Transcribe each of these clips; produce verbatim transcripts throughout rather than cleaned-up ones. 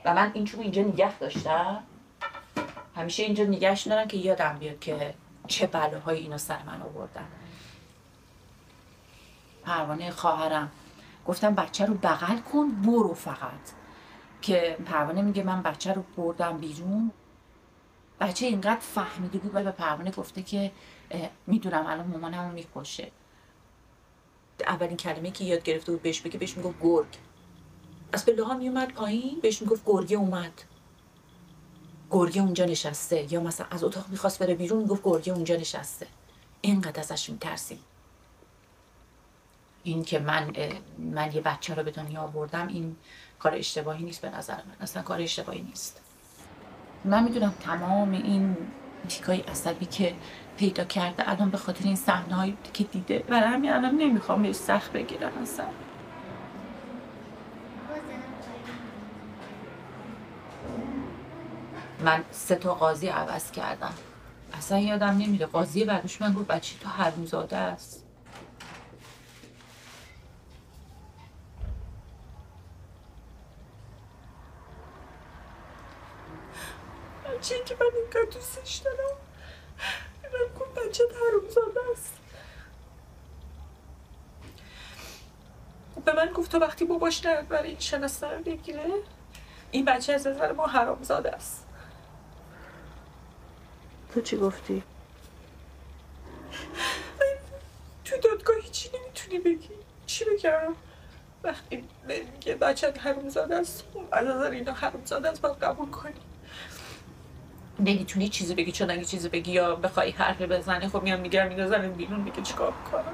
و من این چوب اینجا نگه داشتم، همیشه اینجا نگهش دارم که یادم بیاد که چه بلاهای اینو سر من آوردن. پروانه خواهرم گفتم بچه رو بغل کن برو فقط، که پروانه میگه من بچه رو بردم بیرون. بچه اینقدر فهمیده بود و به پروانه گفته که میدونم الان مامانم رو میکشه. اولین کلمه که یاد گرفته بود بهش بگه بهش میگفت گرگ. از پله ها میومد پایین بهش میگفت گرگه اومد، گرگه اونجا نشسته. یا مثلا از اتاق میخواست بره بیرون میگفت گرگه اونجا نشسته. اینقدر ازش میترسیم. این که من من یه بچه رو به دنیا آوردم این کار اشتباهی نیست به نظر من، اصلا کار اشتباهی نیست. من میدونم تمام این تیکای عصبی که پیدا کرده الان به خاطر این صحنه‌هایی که دیده، برای همین الان نمیخوام بهش سخت بگیرم. اصلا من سه تا قاضی عوض کردم، اصلا یادم نمیره. قاضی بعدش من گفت بچه تو حرومزاده است. بچه که من اینقدر دوستش دارم من گفت بچه حرومزاده است. به من گفت تو وقتی باباش نرد برای این شناسنامه رو بگیره این بچه از نظر ما حرامزاده است. تو چی گفتی؟ تو دادگاه چی نمیتونی بگی؟ چی بگم؟ وقتی میگه بچه حرامزاده است از نظر اینا حرامزاده است باید قبول کنی. نمیتونی چیزی بگی، چون اگه چیزی بگی یا بخوای حرفی بزنی خب میام میگم میدازن بیرون، میگه چیکار کنم.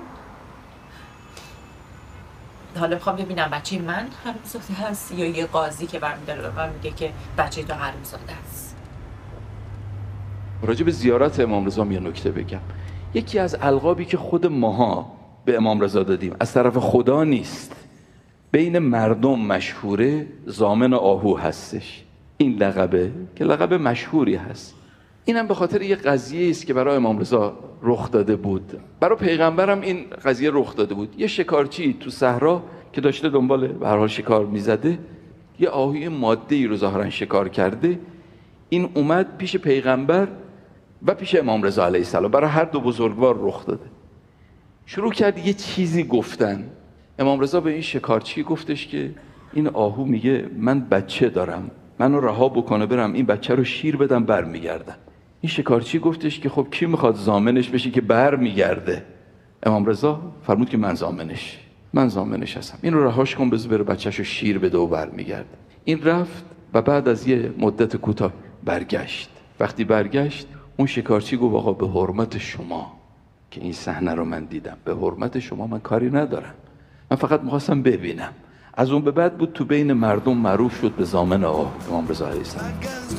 حالا میخوام ببینم بچه من حرومزاده هست یا یه قاضی که برمی‌داره به من میگه که بچه تو حرومزاده است. راجع به زیارت امام رضا یه نکته بگم. یکی از القابی که خود ماها به امام رضا دادیم از طرف خدا نیست، بین مردم مشهوره، ضامن آهو هستش. این لقبه که لقب مشهوری هست. اینم به خاطر یه قضیه است که برای امام رضا رخ داده بود. برای پیغمبرم این قضیه رخ داده بود. یه شکارچی تو صحرا که داشته دنبال به هر حال شکار میزده، یه آهوی ماده‌ای رو ظاهرا شکار کرده. این اومد پیش پیغمبر و پیش امام رضا علیه السلام، برای هر دو بزرگوار رخ داده. شروع کرد یه چیزی گفتن. امام رضا به این شکارچی گفتش که این آهو میگه من بچه دارم، منو رها بکنه برم این بچه رو شیر بدم برمیگردم. این شکارچی گفتش که خب کی میخواد ضامنش بشه که برمیگرده؟ امام رضا فرمود که من ضامنش من ضامنش هستم، این رو رهاش کن بذار بره بچه‌شو شیر بده و برمیگرده. این رفت و بعد از یه مدت کوتاه برگشت. وقتی برگشت اون شکارچی گفت آقا به حرمت شما که این صحنه رو من دیدم، به حرمت شما من کاری ندارم، من فقط میخواستم ببینم. از اون به بعد بود تو بین مردم معروف شد به ضامن آه امام رضا علیه السلام.